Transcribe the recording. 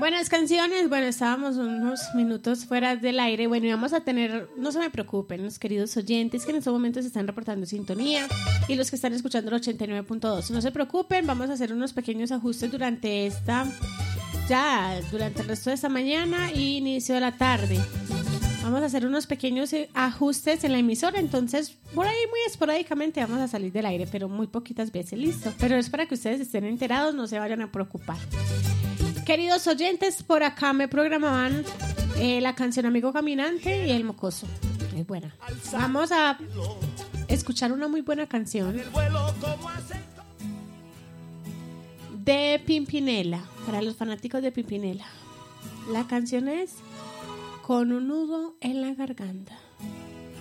Buenas canciones. Bueno, estábamos unos minutos fuera del aire. Bueno, y vamos a tener, no se me preocupen, los queridos oyentes que en estos momentos están reportando sintonía y los que están escuchando el 89.2. No se preocupen, vamos a hacer unos pequeños ajustes durante el resto de esta mañana y inicio de la tarde. Vamos a hacer unos pequeños ajustes en la emisora, entonces por ahí muy esporádicamente vamos a salir del aire, pero muy poquitas veces, listo. Pero es para que ustedes estén enterados, no se vayan a preocupar. Queridos oyentes, por acá me programaban la canción Amigo Caminante y El Mocoso. Muy buena. Vamos a escuchar una muy buena canción de Pimpinela, para los fanáticos de Pimpinela. La canción es Con un nudo en la garganta.